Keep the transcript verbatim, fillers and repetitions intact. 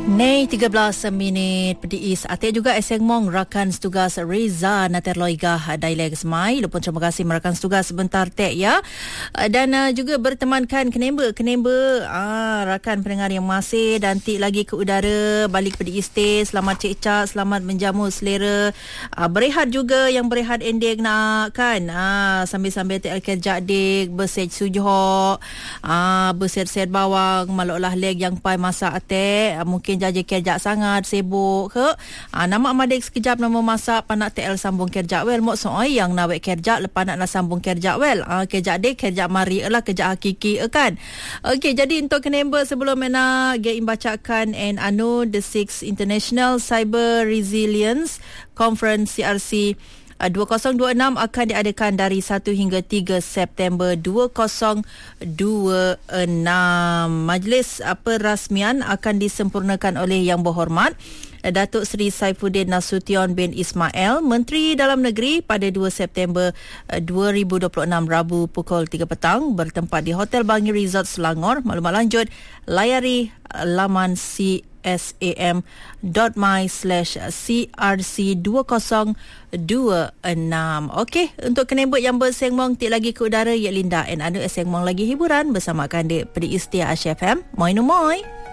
Nei tiga belas minit pedi ate juga eseng mong rakan setugas Reza Naterloiga Dailek Semai. Lupun terima kasih merakan setugas sebentar tek ya. Dan uh, juga bertemankan kenemba kenemba ah rakan pendengar yang masih dan tik lagi ke udara balik pedi stay. Selamat cek-cak, selamat menjamu selera. Uh, berehat juga yang berehat endek nak kan. Ah sambil-sambil tek kerja dik bersej sujoh. Ah berset-set bawang maloklah leg yang pai masak ate. Uh, mungkin jaja kerja sangat sibuk ke ah, nama amadik sekejap nama masak panak T L sambung kerja well mok soai yang nawek kerja lepas nak sambung kerja well ah, kerja dek kerja mari lah kerja hakiki kan. Okey, jadi untuk kenemba sebelum mena game bacakan and anu the sixth International Cyber Resilience Conference C R C dua ribu dua puluh enam akan diadakan dari satu hingga tiga September dua ribu dua puluh enam. Majlis perasmian akan disempurnakan oleh Yang Berhormat Datuk Seri Saifuddin Nasution bin Ismail, Menteri Dalam Negeri pada dua September dua ribu dua puluh enam Rabu pukul tiga petang bertempat di Hotel Bangi Resort Selangor. Maklumat lanjut layari laman C S A M dot my slash C R C dua ribu dua puluh enam. Okey, untuk kenembut yang bersengmong tik lagi ke udara ya Linda and anu sengmong lagi hiburan bersama Kandik Pedi Istia Asia F M. Moi no moi.